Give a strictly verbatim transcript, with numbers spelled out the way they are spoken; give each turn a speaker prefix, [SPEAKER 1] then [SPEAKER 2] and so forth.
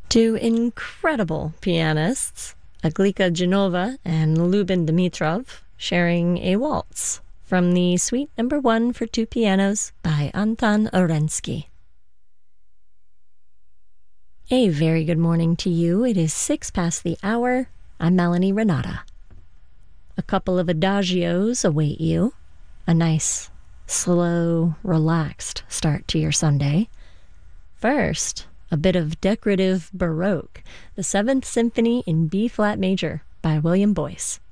[SPEAKER 1] Two incredible pianists, Aglika Genova and Lubin Dimitrov, sharing a waltz from the Suite Number One for Two Pianos by Anton Orensky. A very good morning to you. It is six past the hour. I'm Melanie Renata. A couple of adagios await you. A nice, slow, relaxed start to your Sunday. First, a bit of decorative Baroque, the Seventh Symphony in B-flat major by William Boyce.